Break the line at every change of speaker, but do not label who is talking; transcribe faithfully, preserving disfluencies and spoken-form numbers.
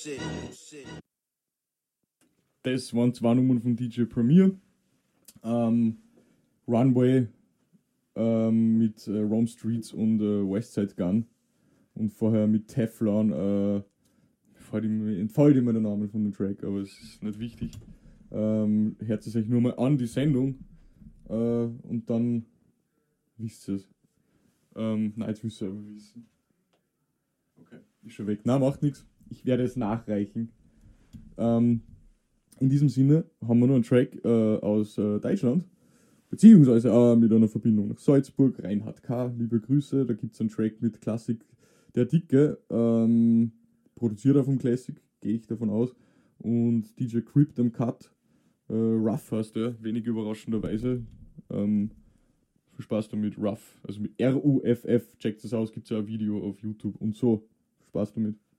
Das waren zwei Nummern von D J Premier. Ähm, Runway ähm, mit äh, Rome Streets und äh, Westside Gun. Und vorher mit Teflon. Äh, entfällt immer der Name von dem Track, aber es ist nicht wichtig. Ähm, hört es euch nur mal an, die Sendung. Äh, und dann wisst ihr es. Ähm, nein, jetzt müsst ihr aber wissen. Okay, ist schon weg. Nein, macht nichts. Ich werde es nachreichen. Ähm, in diesem Sinne haben wir noch einen Track äh, aus äh, Deutschland, beziehungsweise auch mit einer Verbindung nach Salzburg. Reinhard K., liebe Grüße. Da gibt es einen Track mit Klassik Der Dicke, ähm, produziert er vom Classic, gehe ich davon aus. Und D J Crypt am Cut, äh, Ruff heißt der, wenig überraschenderweise. Ähm, viel Spaß damit, Ruff, also mit R U F F, checkt das aus, gibt es ja ein Video auf YouTube und so. Spaß damit.